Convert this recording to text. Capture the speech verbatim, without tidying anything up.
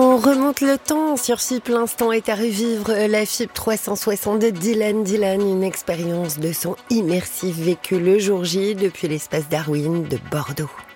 On remonte le temps, sur F I P, l'instant est à revivre. La F I P trois cent soixante de Dylan Dylan, une expérience de son immersif vécue le jour J depuis l'espace Darwin de Bordeaux.